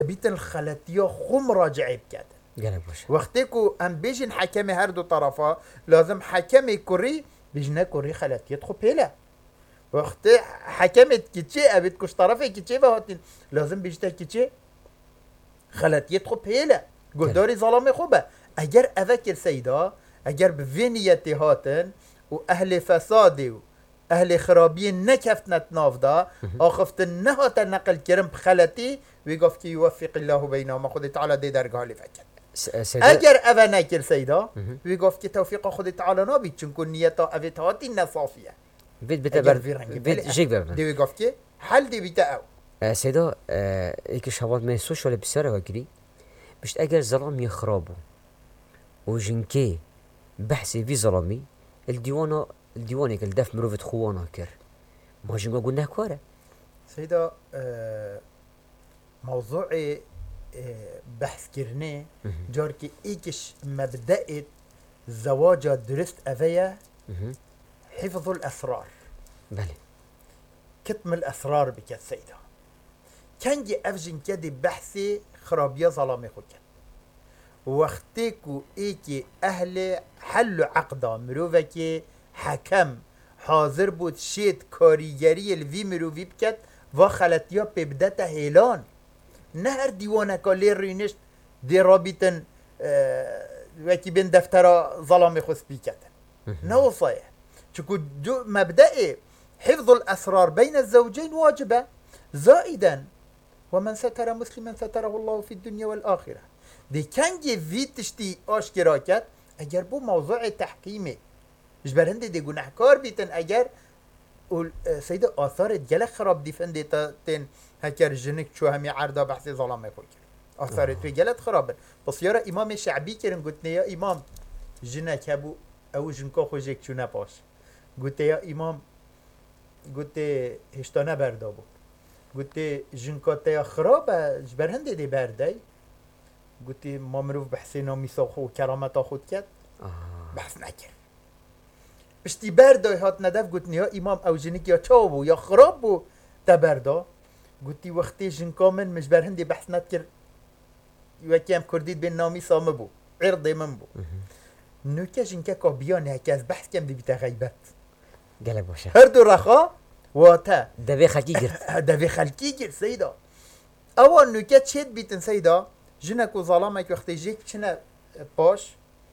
بیتن خلطیا خو مراجعه بکردن گله باشه وقتی که ام بیجن حکم هر دو طرفا لازم حکم کری بیجنه کری خلطیت خو پیله وقتی حکمت کچه ابد کش طرفه کچه و هاتین لازم بیجته کچه خلطیت خو پیله گهداری ظلام خوبه اگر اذکر سیدا اگر به وینیتی هاتن و اهل فسادی و اهل خرابی نکفت نتناف دا آخفت نهات نقل کرم خلطی وی گفت که یوفق الله بینهما خود تعالی دی درگاه لفکر اگر اوه نکر سیدا وی گفت که توفیق خود تعالی نابید چون که نیتا اوه هاتی نصافیه بيت بيت جيك بابا دی وی گفت که حل دی بیتا او سيدا ایک شباب من سوشال بسیار وگری بشت اگر ظلامی خرابو و جنكي بحثي في ظلامي الديوانك الدف مروفت خوانا كر ما جنكا قلنا كوارا سيدا موضوع بحث كرنه جاركي ايكش مبدأ زواج درست افيا حفظ الاسرار بله كتم الاسرار بكت سيدا كانجي افجن كدي بحثي خرابية ظلامي خود كت وقتيكو ايكي اهل حلو عقدا مروفكي حكم حاضر بود شید کاریگری الوی مروفی بکد و خلطیا پیبدت هیلان نه هر دیوانکا لیر رینشت دی رابطن وکی بین دفتر ظلام خست بیکدن نه وصایه چکو مبدأ حفظ الاسرار بین الزوجين واجبه زائدا ومن ستر مسلما ستره الله في الدنيا والآخرة دی کنگی وی تشتی آشکرا کد اگر بو موضوع تحکیمه جبرند دی گناهکار بیتن اگر سید آثار گله خراب دیفن دیتا تن هکر جنک چو همی عرضا بحث ظلامه خود کرد آثار توی گلت خرابن بس یارا امام شعبی کرن گوتنه یا امام جنک هبو او جنکا خوشک چو نپاش گوته یا امام گوته هشتانه بردا بود گوته جنکا تیا خرابه جبرند دی برده گوته ما مروف بحثی نامی ساخو و کرامتا خود کرد بحث نکرد پشتی بردای هات ندف گوتنی یا امام او جنک یا چاو بو یا خراب بو تا بردا گوتی وقتی جنکا من مش برهندی بحث ند کرد یکی هم کردید بین نامی سامه بو عرض من بو نوکه جنکه که بیانه هکی از بحث کم دی بیتا غیبت گله باشه هر دو رخا واتا دوی خلکی گرد دوی خلکی گرد سیدا اوان نوکه چید بیتن سیدا جنک و ظلامک وقتی جیک چنه باش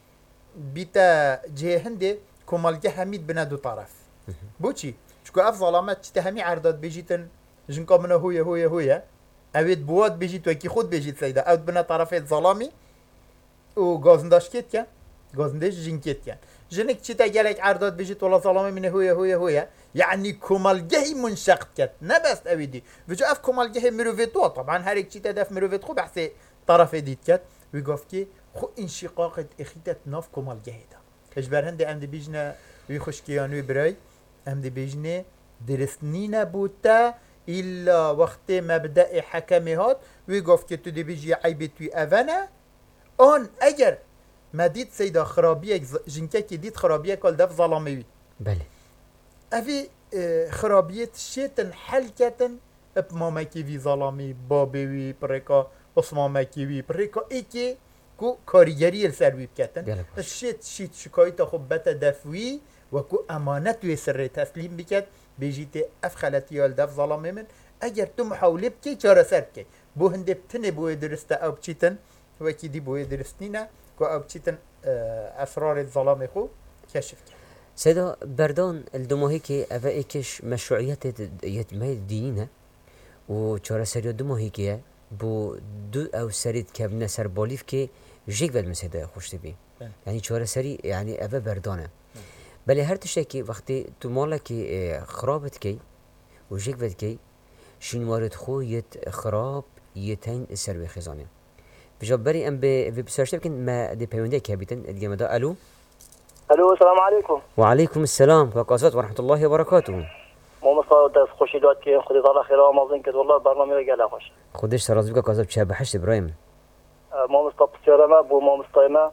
بیتا جه هنده كمالجه هميد بنا دو طرف بوشي شكو اف ظلامات تهمي عرضات بيجيتن جنكا منا هويا اويد بواد بيجيت وكي خود بيجيت سيدا اوت بنا طرفين ظلامي و غازنداش كيت كان غازنداش جنكيت كان جنك تشتا جالك عرضات بيجيت ولا ظلامي من هويا يعني كمالجه منشقت كت نبست اويدي فجو اف كمالجه مروفيتو طبعا هاريك تشتا داف مروفيت خو بحثي طرف ديت كت ويقفكي خو انشقاقت اخيتت ناف كمالجه ده اجبر هنده ام دی بیجنه وی خوشکیانوی برای ام دی بیجنه درستنی نبوده الا وقت مبدأ حکمی هات وی گفت که تو دی بیجی عیبی توی اوانه آن اگر ما دید سیدا خرابیه جنکه که دید خرابیه کل دف ظلامه وی بله اوی خرابیه تشیتن حل کتن اب مامکی وی ظلامه بابی وی پرکا اسمامکی وی پرکا ایکی کو کاریگری السروی بکتن شیت شکایت خوب بتا دفوی و کو امانت وی سر تسلیم بکت بیجیت اف خلطی ال دف ظلامه من اگر تو محاوله بکی چاره سر بکی بو هنده بتنه بوی درسته او بچیتن و کی دی بوی درستنینه کو او بچیتن اسرار الظلام خو کشف کرد سيدا بردان الدماهي كي أفا إيكش مشروعيات يتمهي دينينا و چارا سريا دماهي كي بو دو أو سريد كابنا سر باليف كي جيك ود مسيدا خوش تبي يعني چارا سري يعني أفا بردانه بل هر تشتكي وقتی تو مالا كي خرابت كي و جيك ود كي شنوارد خو يت خراب يتين سر بخزانه بجابري أم بسرشتب كن ما دي بيوندي كابيتن الجمدا ألو السلام عليكم. وعليكم السلام وبركاته ورحمة الله وبركاته. مو مصادف خوشی داد که خودی داره خیلی آموزن که والله برنامه گله خوش. خودش سراز بگه کازب چه بحث ابراهیم. ما مستقبل ما بو ما مستقيمة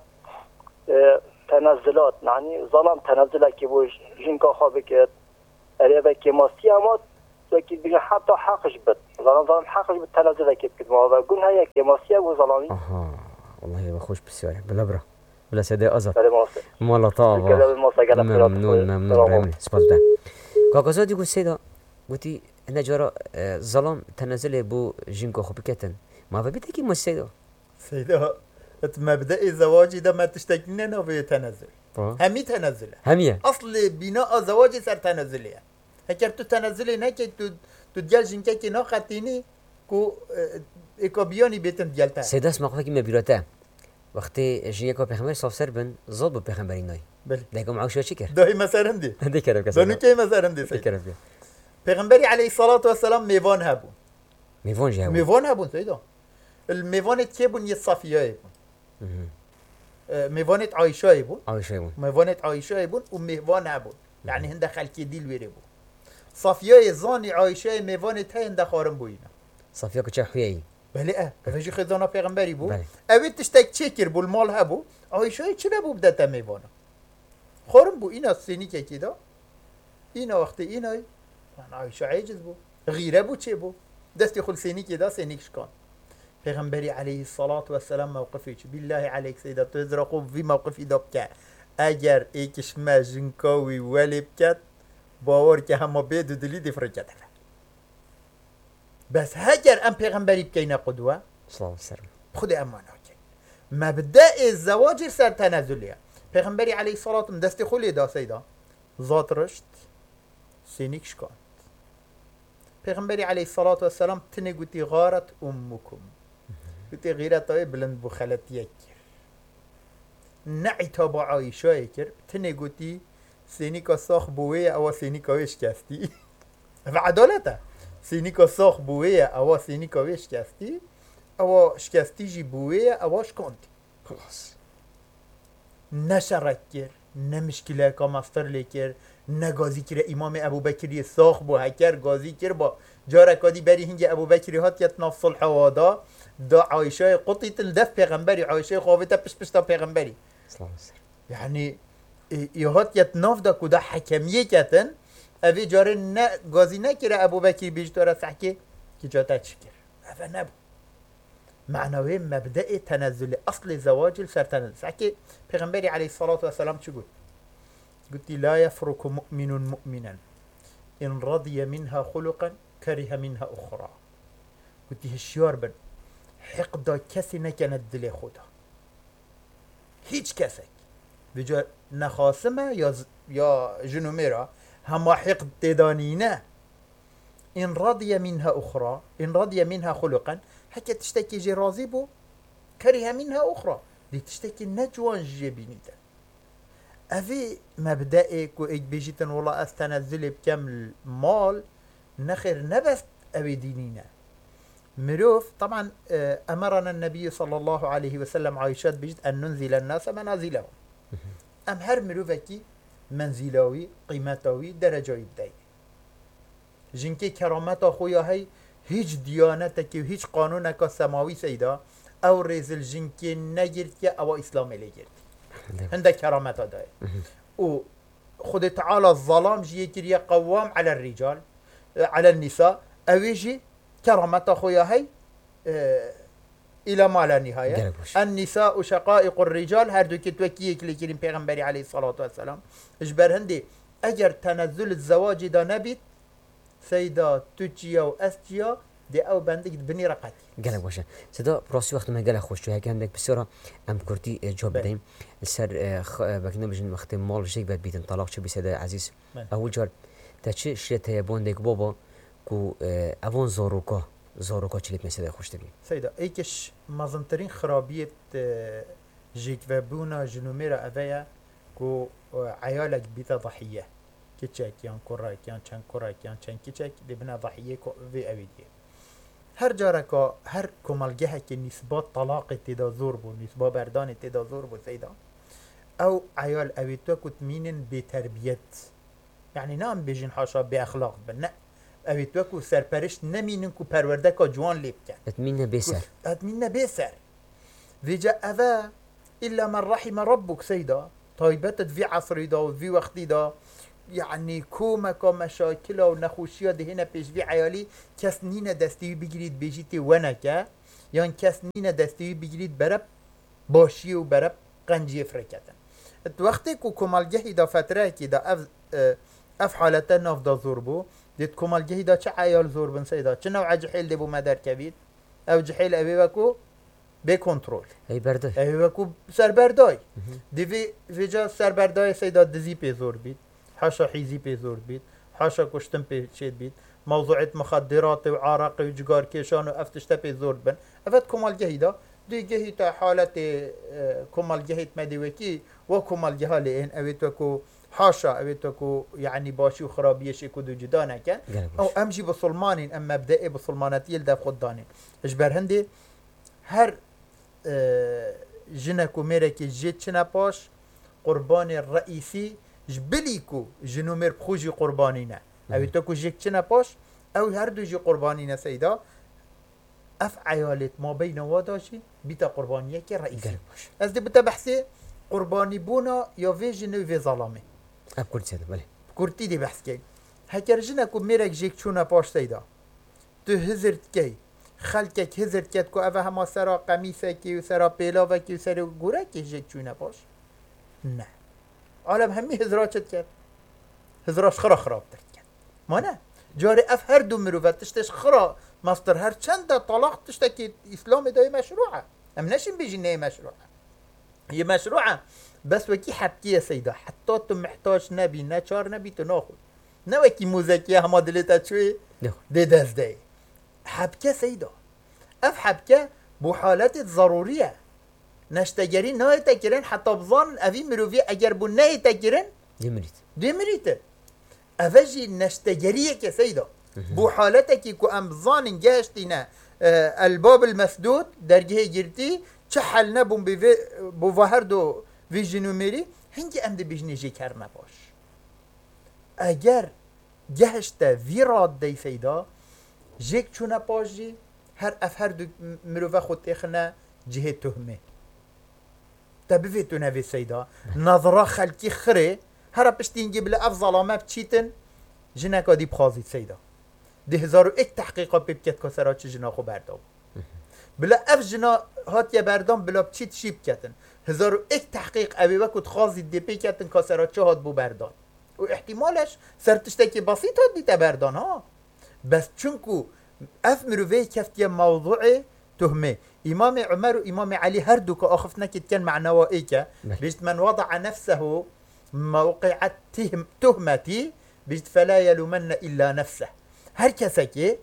تنزلات يعني ظلام تنزلك كي بوش جنكا خابك قريبا كي ماسيامات لكن بيجي حتى حقش بد ظلام حقش بالتنازل كيف كده ما بقول هيك يا ماسيا وظلامي آها والله بخوش بسیار بلا برا بلا صدای آزاد سلام ماسيا مالا طابا الكلام الماسيا قال ممنون برامني سپاس ده کاکازا دیگو سیدا گوتی نجارا ظلام تنازل بو جینکو خوب کتن ما ببیته کی مسیدا سيدا مبدأ زواجي ده ما تشتكينا انه في تنازل همي تنازله همیه اصل بناء زواجي سر تنازليه هكر تو تنازلي نكي تو تدجال جنكي ناقتيني كو ايكوبيوني بيتن ديالتا سیدا اسم خواه کی مبیراته وقتی جینکو پیغمبر صاف سر بن زاد بو پیغمبری نای بله دیگه معاوش چی کرد داهي مثلا دي دی کرد کسی دونو كي مثلا دي دی سيدا کرد پیغمبري عليه الصلاة والسلام ميفان هابو میوان جه ميفان هابون سيدا الميفان كيبون يصافيه يبون ميفانت عايشة يبون آوشه بون ميفانت عايشة يبون وميفان هابون يعني هنده خلقي ديل ويربو صافيه زاني عايشة ميفانت هاي هنده خارم بوينا صافیا که چه خویی بله افجی خدانا پیغمبری بو بله. اوید تشتک چکر بول مال هبو عایشه چه نبو بدتا میوانه خورم بو اینا سینی که کیدا اینا وقتی اینای عایشه عاجز بو غیره بو چه بو دستی خل سینی کیدا سینیکش کن پیغمبری علیه الصلاة و السلام موقفی چه بالله علیک سیدا تزرقو في موقفی داب که اگر ایکش ما جنکاوی ولی بکد باور که همه بید و دلی دفرکت بس هاجر ام پیغمبری بکینا قدوه صلی الله علیه و خود امانه كي مبدأ الزواج سر تنازلية پیغمبری عليه الصلاة والسلام دست خلی دا سيدا ذات رشت سينيكش كانت پیغمبری عليه الصلاة والسلام تني قوتي غارت أمكم قوتي غيرت هاي بلند بخلت يكر نعي تابع عايشة يكر تني قوتي سينيكا صاخ بوية أو سينيكا ويش كاستي فعدالته سينيكا صاخ بوية أو سينيكا ويش كاستي او شکستی جی بویه اواش کند خلاص نه شرک کر نه مشکله که مستر لیکر نه گازی کر امام ابو بکری ساخ بو هکر گازی کر با جارکادی بری هنگ ابو بکری هات یت نف صلح وادا دا عایشه قطی تلدف پیغمبری عایشه خوابتا پش تا پیغمبری صلی الله علیه و يعني يهات يتناف دا كودا حكمية كتن أبي جاري نا غازي نكرا أبو بكر بيجتورا سحكي كي جاتا تشكر هذا نبو معنوي مبدأ تنزل أصل زواج سر تنزل سحكي پیغمبري عليه الصلاة والسلام شو قلت لا يفرق مؤمن مؤمنا إن رضي منها خلقا كره منها أخرى قلت هشيار بن حقدا كسي نكند دل خدا هیچ کسی بجا نخاسمه یا جنوميرا هما حقد تدانينه إن رضي منها أخرى إن رضي منها خلقا هكا تشتكي جي راضي بو كره منها أخرى دي تشتكي نجوان جيبينيتا أفي مبدأك وإيك بيجيتن والله أستنزل بكم مال نخير نبست أبي دينينا مروف طبعا أمرنا النبي صلى الله عليه وسلم عايشات بجد أن ننزل الناس منازلهم أم هر مروفكي منزلاوي قيمتاوي درجاوي بداي جنكي كرامت أخويا هاي هيج ديانتك وهيج قانونك السماوي سيدا أو رزل جنكي نجرتك أو إسلام لجرت عندك كرامت داي و خد تعالى الظلام جي كريا قوام على الرجال على النساء أويجي كرامت أخويا هاي إلى ما لا نهاية النساء شقائق الرجال هردو كتوكيك لكريم پیغمبري عليه الصلاة والسلام اجبر هندي اجر تنزل الزواج دا نبيت سيدا توچيا و استيا دي او بندك بني رقاتي قالك باشا سيدا براسي وقت ما قال خوش هيك عندك بسرعة ام كرتي جواب دايم السر بكنا بجن وقت مال جيك بعد بيت انطلاق شو بسيدا عزيز اول جار تاچي شريت يابون ديك بابا كو اوان زاروكا چليت مسيدا خوش تبي سيدا ايكش مازنترين خرابية جيك وابونا جنوميرا اويا كو عيالك بيتا ضحية كيتشاك يان كوراك يان چان كوراك يان چان كيتشاك دي بنا ضحية كو في اويديه هر جاركا هر كمالجها كي نسبات طلاق تدا زور بو نسبة بردان تدا زور بو سيدا او عيال اويتو كتمينن بتربيت يعني نام بيجين حاشا باخلاق بنا اويتو سرپرشت نمينن كو پروردكا جوان ليبكن اتمنى بيسر اتمنى بيسر فيجا اذا الا من رحم ربك سيدا طيبتت في عصري دا وفي وقتي دا يعني كومكا مشاكل و نخوشيا دهنا پیشوی عیالی کس نینه دستیوی بگیرید بیجیتی ونکه یان کس نینه دستیوی بگیرید برب باشی و برب قنجی فرکتن وقتی که کمالگهی دا فتره که دا اف حالتا ناف دا زور بو دید کمالگهی دا چه عیال زور بن سیدا چه نوع جحیل دی بو مدر کبید او جحیل اوی وکو به کنترل ای برده اوی وکو سربردای دی وی جا سربردای سیدا دزی پی زور بید حاشا حیزی پی زور بید حاشا کشتن پی چید بید موضوعیت مخدرات و عراق و جگار کشان و افتشتا پی زور بن افت کمالگهی دا دیگه تا حالت کمالگهیت مدیوکی و کمالگه لین اویت وکو حاشا اویت وکو يعني باشي وخرابيش يكو دو جدا نكن او امجي بسلمانين ام مبدئي بسلمانتي يلدف خدانين اجبر هندي هر جنكو ميركي جيت چنا باش قربان الرئيسي جبليكو جنو مير بخوجي قربانينا اويت وكو جيت چنا باش او هر دو جي قربانينا سيدا اف عيالت ما بين واداشي بيتا قربانيه كي رئيسي از دي بتا بحثي قرباني بونا يا في جنو في ظلامي اب كرتي هذا بله كرتي دي بحث كي هكرجنا كو ميرك جيك چونا باش سيدا تو هزرت كي خلقك هزرت كي كو اوا هما سرا قميصه كي وسرا بيلاوه كي وسرا غوره كي جيك چونا باش نه عالم همي هزراتت كي هزراش خرا خراب ترك ما نه جاري اف هر دو مروفت تشتش خرا ماستر هر چند طلاق تشتكي اسلام داي مشروعه ام نشين بيجي نهي مشروعه هي مشروعه بس وكي حبكي يا سيدا حتى تو محتاج نبي نچار نبي تو ناخذ نوكي موزكيه هما دلتا شوي دي دز دي حبكه سيدا اف حبكه بو حالات ضروريه نشتجرين نهي تكرين حتى بظن افي مروفي اگر بو نهي تكرين دمريت افجي نشتجريه يا سيدا بو حالتك كو ام بظن جاشتينا الباب المسدود درجه جرتي چحل نبون بو وهردو ویژی نومری هنگی ام ده بیجنی جی کرنه باش اگر گهشته ویراد دی سیدا جیک چونه باش جی هر دو مروفه خود تخنه جهه تهمه تبوی تو نوی سیدا نظره خلکی خره هر پشتینگی بله اف ظلامه بچیتن جنکا دی بخازید سیدا ده 1001 تحقیقا ببکت کسرا چه جناخو بردام بلا اف جنا هات یا بردام بلا بچیت شیب کتن 1001 تحقیق اوی وکت خازی دی پی کتن کسرا چه هات بو بردان و احتمالش سرتشتکی بسیط هات بیتا بردان ها بس چونکو اف مروفه کفتی موضوع تهمه امام عمر و امام علي هر دو که آخف نکید کن معنوا ایکه بیشت من وضع نفسه موقع تهمتی بیشت فلا يلومن الا نفسه هر کسی که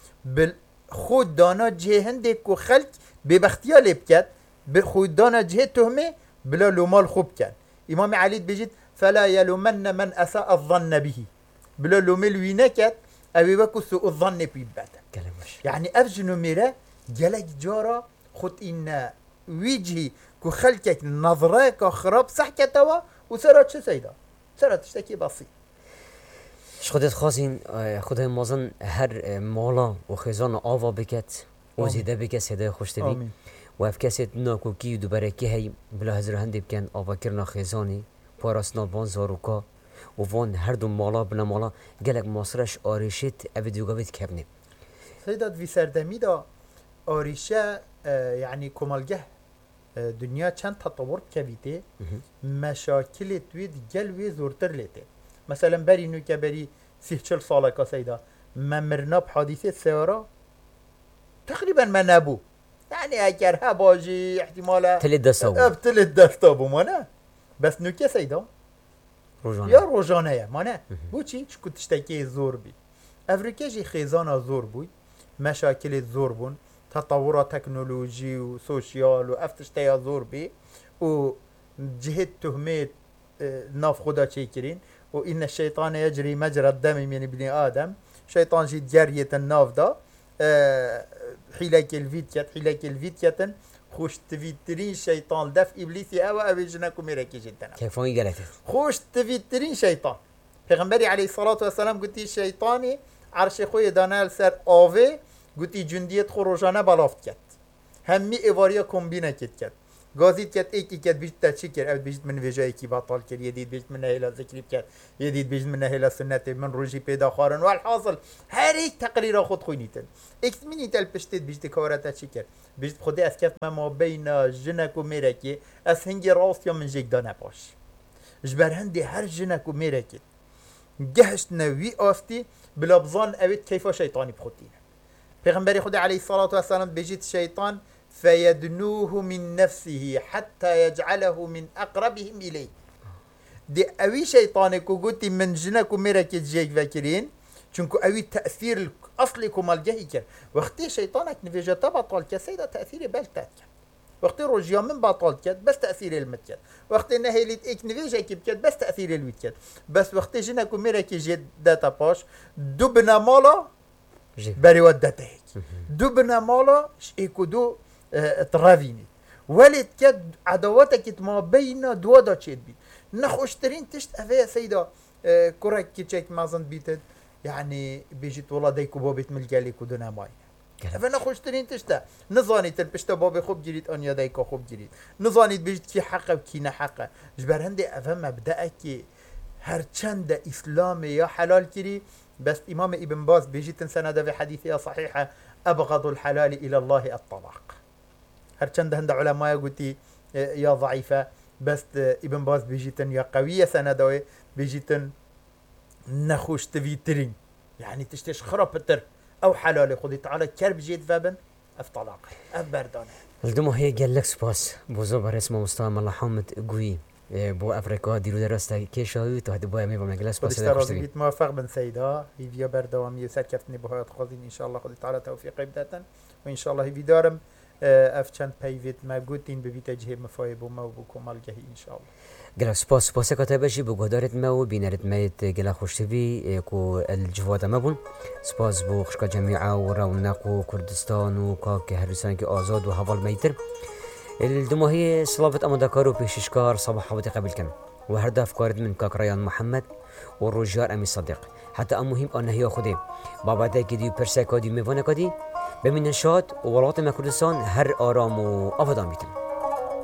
خود دانا جه هنده که خلق ببختیا لیب کد خود دانا جه تهمه بلا لومال خوب کن امام علي بیشت فلا يلومن من اساء الظن به بلا لومل وینه کد اوی وکو سوء الظن بیبتا يعني افجنو میره جلك جارا خود این ویجهی که خلقك نظرك خراب سحكتوا وسرا چه سيدا سرا تشتكي بسيط خودت خواستین خدای مازن هر مالا و خزان آوا بکت و زیده بکت صدای خوش تبی و اف کسی ناکوکی و دوباره که هی بلا هزار هندی بکن آوا کرنا خزانی پاراسنا وان زاروکا و وان هر دو مالا بلا مالا گلک ماصرش آریشت اوی دوگا بید کبنه سيدات في سردمي دا آريشة يعني كمالجه دنيا چند تطور كبيته مشاكل تويد جلوي زورتر لته مثلا بري نو كبري 30 ساله كا سيدا ما مرنا بحادثه سياره تقريبا ما نبو يعني اگر باجي احتمالا تلت دستا ابتلت دستا بو مانا بس نو كي سيدا يا روجانه يا مانا بو چي چكو تشتكي زور بي افريكاجي خيزانا زور بوي مشاكل زور بون تطور تكنولوجي وسوشيال وافتشتيا زور بي و جهة تهمة ناف خدا تشيكرين وإن الشيطان يجري مجرى الدم من ابن آدم شيطان جي جرية الناف دا حيلك الفيديات خوش تفيترين شيطان دف إبليسي أو جناكو ميراكي جدا كيفوني قالت خوش تفيترين شيطان پیغمبری علیه الصلاة والسلام گوتی شیطانی عرش خوی دانال سر آوه گوتی جندیت خو روزانه بلافت کرد همی ایواریا کمبینه کت کرد گازید کرد ایکی کرد بیشت تا چی کرد؟ بیشت من ویجایی کی باطل کرد یدید بیشت من هلا ذکری کرد یدید بیشت من هلا سنت من روزی پیدا خارن والحاصل هر یک تقریر خود خوینیتن ایکس مینیتل پشتید بیشت کارتا چی کرد؟ بیشت خودی از کف ما بین جنک و میرکی از هنگی راست یا من جیک دانه باش جبر هندی هر جنک و میرکی جهشت نوی آستی بلابزان اوید کیفا شیطانی بخوتینه پیغمبر خدا علیه الصلاة والسلام بجید شیطان فيدنوه من نفسه حتى يجعله من أقربهم إليه دي أوي شيطانك وقلتي من جنك وميرك جيك فاكرين چونكو أوي تأثير أصلكم الجهيكر وقتي شيطانك نفيجة بطل كسيدة تأثير بالتات وقتي رجيا من بطل كد بس تأثير المتكد وقتي نهيلت إيك نفيجة كبكد بس تأثير الويتكد بس وقتي جنك وميرك جيد داتا باش دبنا مالا بري ودتهيك دبنا مالا إيكو دو ترافيني ولد كد عداوتك ما بين دوادا تشيد بيت نخوشترين تشت افيا سيدا كورك كيتشيك مازن بيتد يعني بيجيت والله ديكو بابت ملقالي كودنا ماي افا نخوشترين تشتا نظاني تلبشتا بابي خوب جريت انيا ديكو خوب جريت نظاني بيجيت كي حقه وكي نحقه جبر هندي افا مبدأك هر چند اسلامي يا حلال كري بس امام ابن باز بيجيت سنده في حديثية صحيحة ابغض الحلال الى الله الطلاق هر چند هند علماء قلتي يا ضعيفة بس ابن باز بيجيتن يا قوية سندوي بيجيتن نخوش تفيترين يعني تشتش خرابتر او حلال خدي تعالى كرب جيت فابن اف طلاق اف بردانه الدمو هي قال لك سباس بوزو برسمه مستوى الله حامد قوي بو افريقيا ديرو درستا كيشاوي تو هدي بو مي بمجلس سباس بيت موفق بن سيدا هي فيا بردوام يسكفتني بهات خذين ان شاء الله خدي تعالى توفيق بداتا وان شاء الله هي دارم اف چند پیوت ما گوتین ببیت جه مفایب و ما بو کمال جهی ان شاء الله گلا سپاس کاتبشی بو گدارت ما و بینرت میت گلا خوشتوی کو الجواد ما بون سپاس بو خشکا جميعا و رونق و کردستان و کاک هرسان که آزاد و حوال میتر الدموهی صلافت امدکار و پیششکار صباح حوت قبل کن و هر افکارت من کاک ریان محمد و روجار امی صدیق حتی مهم آنه هی خودی بابا دکی دی پرسکادی میوانه کادی بمین شاد و ولات کردستان هر آرام و آفادان بیتن